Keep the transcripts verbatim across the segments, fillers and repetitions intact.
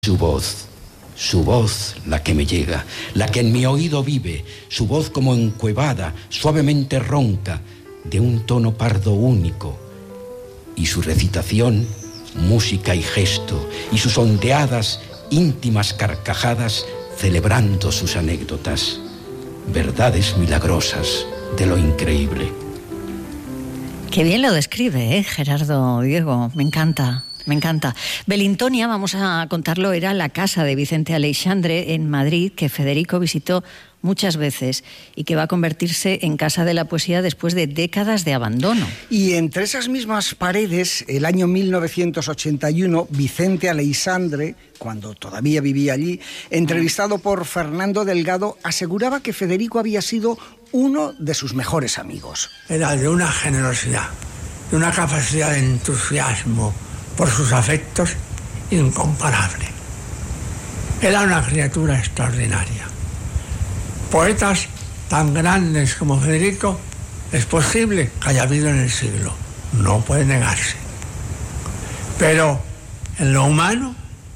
Su voz, su voz la que me llega, la que en mi oído vive, su voz como encuevada, suavemente ronca, de un tono pardo único, y su recitación, música y gesto, y sus ondeadas, íntimas carcajadas, celebrando sus anécdotas, verdades milagrosas de lo increíble. Qué bien lo describe, ¿eh, Gerardo Diego? Me encanta. Me encanta. Belintonia, vamos a contarlo, era la casa de Vicente Aleixandre en Madrid, que Federico visitó muchas veces y que va a convertirse en casa de la poesía después de décadas de abandono. Y entre esas mismas paredes, el año mil novecientos ochenta y uno, Vicente Aleixandre, cuando todavía vivía allí, entrevistado por Fernando Delgado, aseguraba que Federico había sido uno de sus mejores amigos. Era de una generosidad, de una capacidad de entusiasmo por sus afectos incomparable. Era una criatura extraordinaria. Poetas tan grandes como Federico es posible que haya habido en el siglo, no puede negarse. Pero en lo humano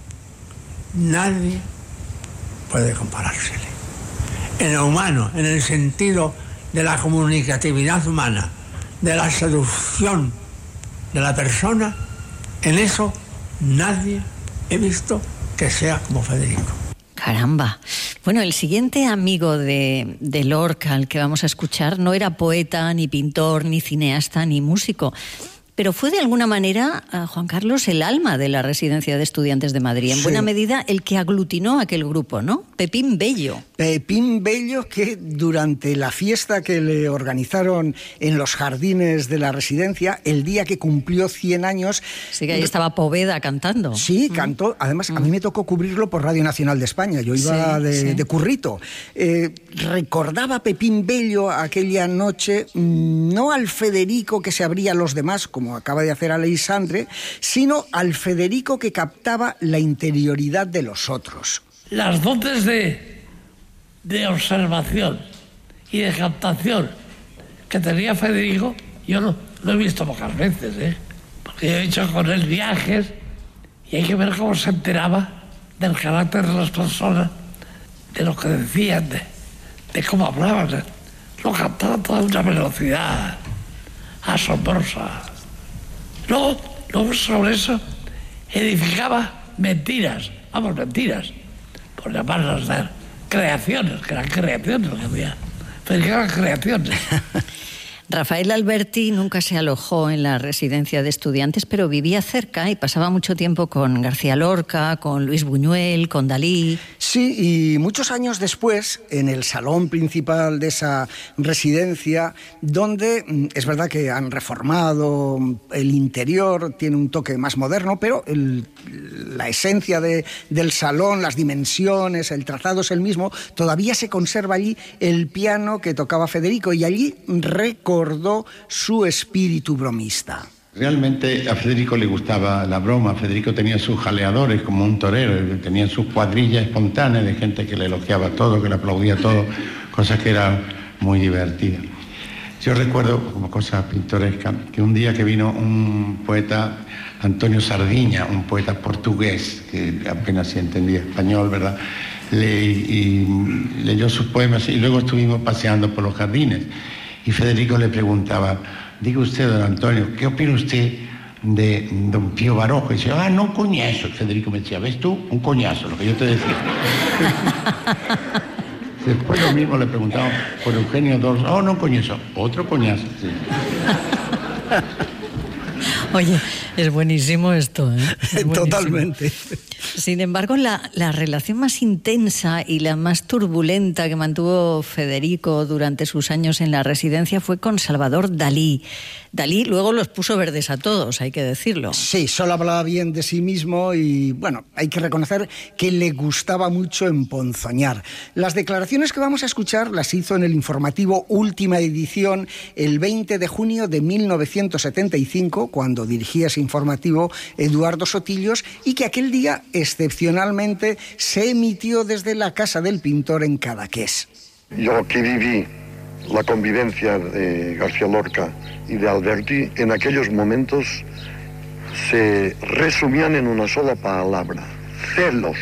nadie puede comparársele. En lo humano, en el sentido de la comunicatividad humana, de la seducción de la persona, en eso nadie he visto que sea como Federico. Caramba. Bueno, el siguiente amigo de, de Lorca, al que vamos a escuchar, no era poeta, ni pintor, ni cineasta, ni músico, pero fue de alguna manera, Juan Carlos, el alma de la Residencia de Estudiantes de Madrid. En sí. Buena medida, el que aglutinó aquel grupo, ¿no? Pepín Bello. Pepín Bello, que durante la fiesta que le organizaron en los jardines de la residencia, el día que cumplió cien años... Sí, que ahí estaba Poveda cantando. Sí, cantó. Además, mm. a mí me tocó cubrirlo por Radio Nacional de España. Yo iba sí, de, sí. de currito. Eh, recordaba Pepín Bello aquella noche, no al Federico que se abría a los demás, como como acaba de hacer Aleixandre, sino al Federico que captaba la interioridad de los otros. Las dotes de, de observación y de captación que tenía Federico, yo lo, lo he visto pocas veces, ¿eh? Porque yo he hecho con él viajes y hay que ver cómo se enteraba del carácter de las personas, de lo que decían, de, de cómo hablaban. Lo captaba a toda una velocidad asombrosa. Luego, luego sobre eso edificaba mentiras, vamos, mentiras, por llamarlas de creaciones, que eran creaciones lo que había, pero eran creaciones. Rafael Alberti nunca se alojó en la residencia de estudiantes, pero vivía cerca y pasaba mucho tiempo con García Lorca, con Luis Buñuel, con Dalí. Sí, y muchos años después, en el salón principal de esa residencia, donde es verdad que han reformado el interior, tiene un toque más moderno, pero el, la esencia de, del salón, las dimensiones, el trazado es el mismo, todavía se conserva allí el piano que tocaba Federico, y allí recordó recordó su espíritu bromista. Realmente a Federico le gustaba la broma. Federico tenía sus jaleadores como un torero, tenía sus cuadrillas espontáneas de gente que le elogiaba todo, que le aplaudía todo, cosas que eran muy divertidas. Yo recuerdo, como cosa pintoresca, que un día que vino un poeta, Antonio Sardiña, un poeta portugués, que apenas se entendía español, ¿verdad?, Le, y leyó sus poemas y luego estuvimos paseando por los jardines. Y Federico le preguntaba, diga usted, don Antonio, ¿qué opina usted de don Pío Barojo? Y decía, ah, no, un coñazo. Federico me decía, ¿ves tú? Un coñazo, lo que yo te decía. Después lo mismo le preguntaba por Eugenio Dors, oh, no, un coñazo, otro coñazo. Sí. Oye, es buenísimo esto, ¿eh? Es buenísimo. Totalmente. Sin embargo, la, la relación más intensa y la más turbulenta que mantuvo Federico durante sus años en la residencia fue con Salvador Dalí. Dalí luego los puso verdes a todos, hay que decirlo. Sí, solo hablaba bien de sí mismo y, bueno, hay que reconocer que le gustaba mucho emponzoñar. Las declaraciones que vamos a escuchar las hizo en el informativo Última Edición el veinte de junio de mil novecientos setenta y cinco, cuando dirigía ese informativo Eduardo Sotillos, y que aquel día excepcionalmente se emitió desde la Casa del Pintor en Cadaqués. Yo que viví la convivencia de García Lorca y de Alberti, en aquellos momentos se resumían en una sola palabra: celos.